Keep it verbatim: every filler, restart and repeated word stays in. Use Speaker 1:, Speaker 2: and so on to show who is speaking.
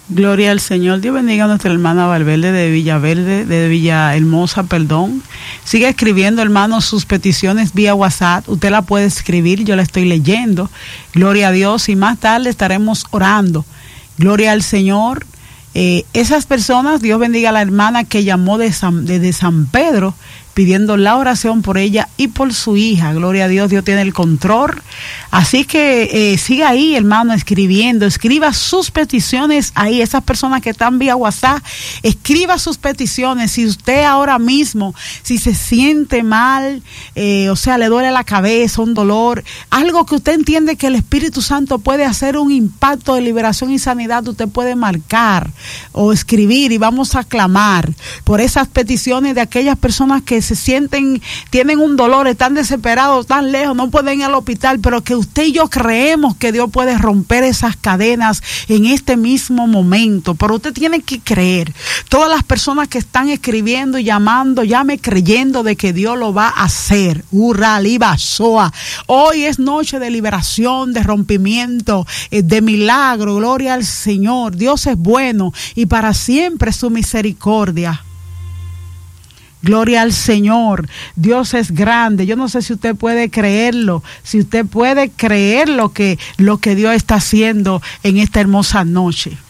Speaker 1: Gloria al Señor. Dios bendiga a nuestra hermana Valverde de Villaverde, de Villahermosa, perdón. Sigue escribiendo, hermano, sus peticiones vía WhatsApp. Usted la puede escribir, yo la estoy leyendo. Gloria a Dios. Y más tarde estaremos orando. Gloria al Señor. Eh, esas personas, Dios bendiga a la hermana que llamó de San, desde San Pedro, pidiendo la oración por ella y por su hija. Gloria a Dios, Dios tiene el control. Así que eh, siga ahí, hermano, escribiendo. Escriba sus peticiones ahí. Esas personas que están vía WhatsApp, escriba sus peticiones. Si usted ahora mismo, si se siente mal, eh, o sea, le duele la cabeza, un dolor, algo que usted entiende que el Espíritu Santo puede hacer un impacto de liberación y sanidad, usted puede marcar o escribir y vamos a clamar por esas peticiones de aquellas personas que se sienten, tienen un dolor, están desesperados, están lejos, no pueden ir al hospital, pero que usted y yo creemos que Dios puede romper esas cadenas en este mismo momento. Pero usted tiene que creer. Todas las personas que están escribiendo y llamando, llame creyendo de que Dios lo va a hacer. Urra, liba, soa. Hoy es noche de liberación, de rompimiento, de milagro. Gloria al Señor. Dios es bueno y para siempre su misericordia. Gloria al Señor. Dios es grande. Yo no sé si usted puede creerlo, si usted puede creer lo que, lo que Dios está haciendo en esta hermosa noche.